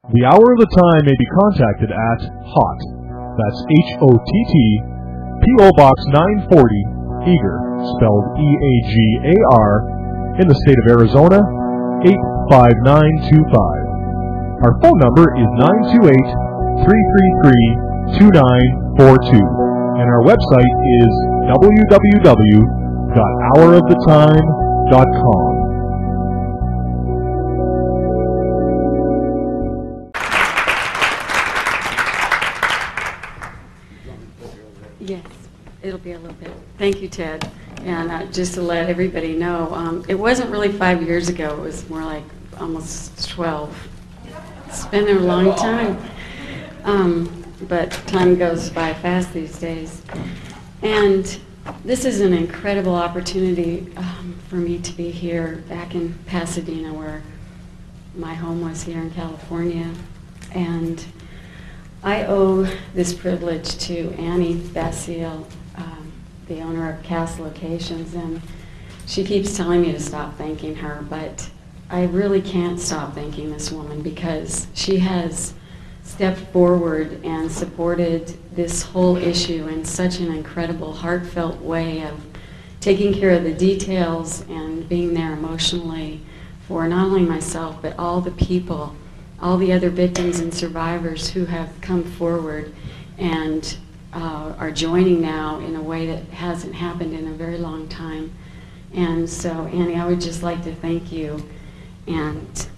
The Hour of the Time may be contacted at HOTT, that's HOTT, P.O. Box 940, Eagar, spelled E-A-G-A-R, in the state of Arizona, 85925. Our phone number is 928-333-2942, and our website is www.houroftheTime.com. Yes, it'll be a little bit. Thank you, Ted. And just to let everybody know, it wasn't really 5 years ago. It was more like almost 12. It's been a long time. But time goes by fast these days. And this is an incredible opportunity for me to be here back in Pasadena, where my home was here in California. And I owe this privilege to Annie Basile, the owner of Cast Locations, and she keeps telling me to stop thanking her, but I really can't stop thanking this woman because she has stepped forward and supported this whole issue in such an incredible, heartfelt way of taking care of the details and being there emotionally for not only myself, but all the people, all the other victims and survivors who have come forward and are joining now in a way that hasn't happened in a very long time. And so, Annie, I would just like to thank you and